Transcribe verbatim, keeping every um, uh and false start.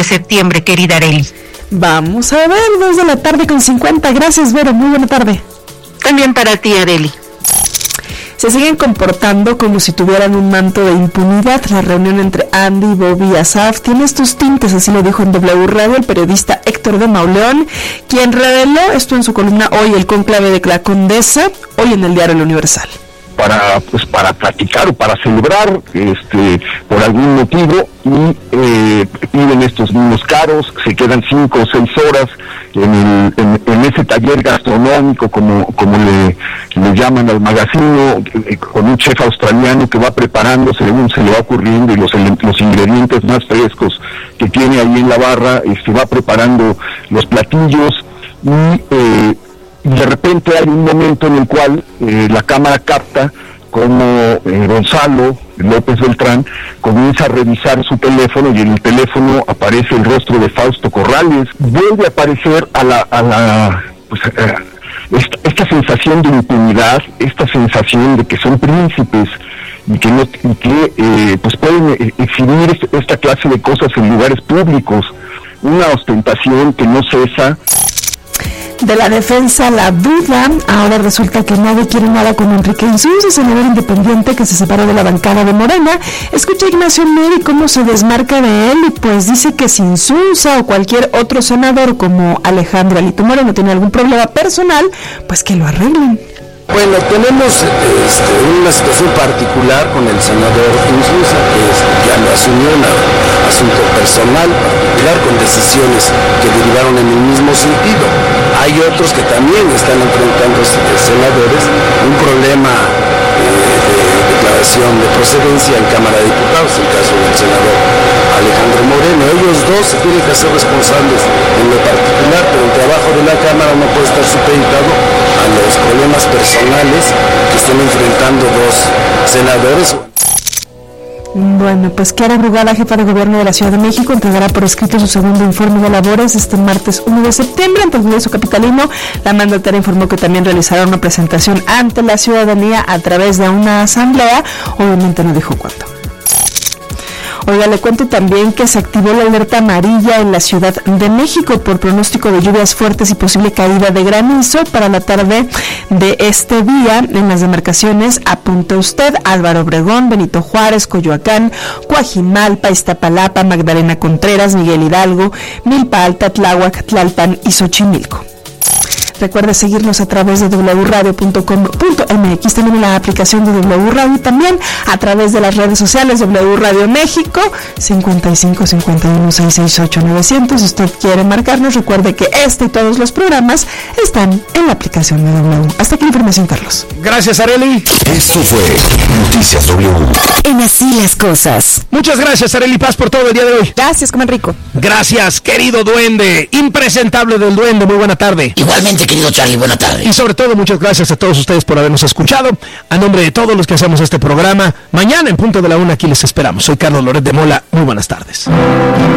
de septiembre, querida Arely. Vamos a ver, dos de la tarde con cincuenta. Gracias, Vero, muy buena tarde. También para ti, Arely. Se siguen comportando como si tuvieran un manto de impunidad. La reunión entre Andy, Bobby y Asaf tiene estos tintes, así lo dijo en W Radio el periodista Héctor de Mauleón, quien reveló esto en su columna Hoy, el conclave de la Condesa, hoy en el diario El Universal. para pues para platicar o para celebrar este por algún motivo y eh, piden estos vinos caros, se quedan cinco o seis horas en, el, en, en ese taller gastronómico como como le, le llaman al magazino, eh, con un chef australiano que va preparando según se le va ocurriendo y los, los ingredientes más frescos que tiene ahí en la barra, este va preparando los platillos y eh, de repente hay un momento en el cual eh, la cámara capta como eh, Gonzalo López Beltrán comienza a revisar su teléfono y en el teléfono aparece el rostro de Fausto Corrales. Vuelve a aparecer a la, a la pues, eh, esta, esta sensación de impunidad, esta sensación de que son príncipes y que no y que eh, pues pueden exhibir este, esta clase de cosas en lugares públicos, una ostentación que no cesa. De la defensa la duda, ahora resulta que nadie quiere nada con Enrique Insunza, senador independiente que se separó de la bancada de Morena. Escucha a Ignacio Neri cómo se desmarca de él y pues dice que si Insunza o cualquier otro senador como Alejandro Alito Moreno tiene algún problema personal, pues que lo arreglen. Bueno, tenemos este, una situación particular con el senador Insunza, que es, ya lo asumió un asunto personal particular con decisiones que derivaron en el mismo sentido. Hay otros que también están enfrentando, senadores, un problema eh, de declaración de procedencia en Cámara de Diputados, el caso del senador Alejandro Moreno. Ellos dos se tienen que hacer responsables en lo particular, pero el trabajo de la Cámara no puede estar supeditado a los problemas personales que están enfrentando dos senadores. Bueno, pues Clara Brugada, jefa de gobierno de la Ciudad de México, entregará por escrito su segundo informe de labores este martes uno de septiembre ante el Congreso Capitalino. La mandataria informó que también realizará una presentación ante la ciudadanía a través de una asamblea. Obviamente no dijo cuándo. Oiga, le cuento también que se activó la alerta amarilla en la Ciudad de México por pronóstico de lluvias fuertes y posible caída de granizo para la tarde de este día en las demarcaciones. Apunte usted: Álvaro Obregón, Benito Juárez, Coyoacán, Coajimalpa, Iztapalapa, Magdalena Contreras, Miguel Hidalgo, Milpa Alta, Tláhuac, Tlalpan y Xochimilco. Recuerde seguirnos a través de doble u radio punto com punto eme equis, también en la aplicación de W Radio y también a través de las redes sociales W Radio México, cincuenta y cinco, cincuenta y uno, seiscientos sesenta y ocho, novecientos. Si usted quiere marcarnos, recuerde que este y todos los programas están en la aplicación de W. Hasta aquí la información, Carlos. Gracias, Arely. Esto fue Noticias W. En Así las Cosas. Muchas gracias, Arely Paz, por todo el día de hoy. Gracias, comen rico. Gracias, querido duende, impresentable del duende, muy buena tarde. Igualmente, querido Charlie, buena tarde. Y sobre todo, muchas gracias a todos ustedes por habernos escuchado. A nombre de todos los que hacemos este programa, mañana en punto de la una aquí les esperamos. Soy Carlos Loret de Mola, muy buenas tardes.